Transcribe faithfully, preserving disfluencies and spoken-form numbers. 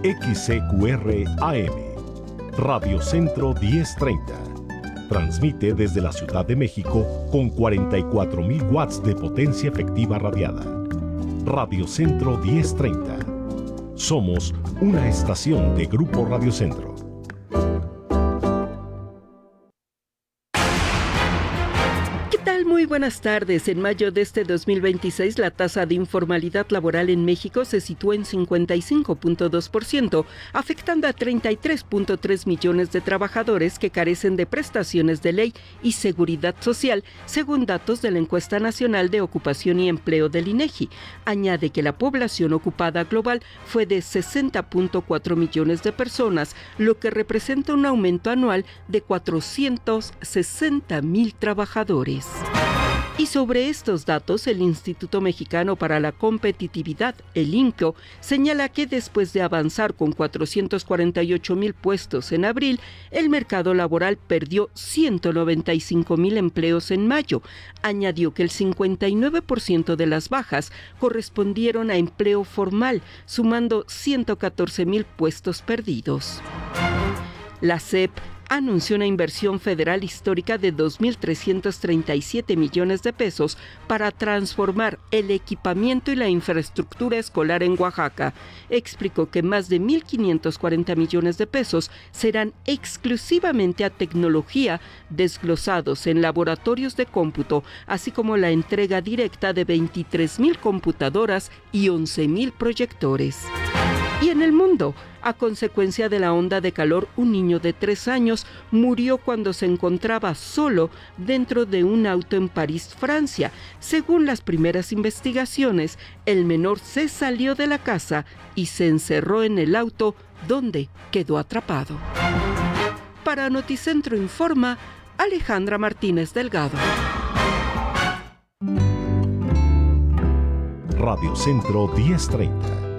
X C Q R A M, Radio Centro diez treinta. Transmite desde la Ciudad de México con cuarenta y cuatro mil watts de potencia efectiva radiada. Radio Centro diez treinta. Somos una estación de Grupo Radio Centro. Muy buenas tardes. En mayo de este dos mil veintiséis, la tasa de informalidad laboral en México se situó en cincuenta y cinco punto dos por ciento, afectando a treinta y tres punto tres millones de trabajadores que carecen de prestaciones de ley y seguridad social, según datos de la Encuesta Nacional de Ocupación y Empleo del INEGI. Añade que la población ocupada global fue de sesenta punto cuatro millones de personas, lo que representa un aumento anual de cuatrocientos sesenta mil trabajadores. Y sobre estos datos, el Instituto Mexicano para la Competitividad, el INCO, señala que después de avanzar con cuatrocientos cuarenta y ocho mil puestos en abril, el mercado laboral perdió ciento noventa y cinco mil empleos en mayo. Añadió que el cincuenta y nueve por ciento de las bajas correspondieron a empleo formal, sumando ciento catorce mil puestos perdidos. La C E P anunció una inversión federal histórica de dos mil trescientos treinta y siete millones de pesos para transformar el equipamiento y la infraestructura escolar en Oaxaca. Explicó que más de mil quinientos cuarenta millones de pesos serán exclusivamente a tecnología, desglosados en laboratorios de cómputo, así como la entrega directa de veintitrés mil computadoras y once mil proyectores. Y en el mundo, a consecuencia de la onda de calor, un niño de tres años murió cuando se encontraba solo dentro de un auto en París, Francia. Según las primeras investigaciones, el menor se salió de la casa y se encerró en el auto, donde quedó atrapado. Para Noticentro Informa, Alejandra Martínez Delgado. Radio Centro diez treinta.